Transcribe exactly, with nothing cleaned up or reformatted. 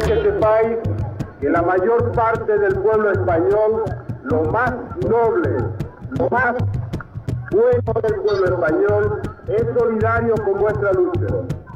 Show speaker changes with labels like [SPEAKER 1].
[SPEAKER 1] que sepáis que la mayor parte del pueblo español, lo más noble, lo más bueno del pueblo español, es solidario con vuestra lucha.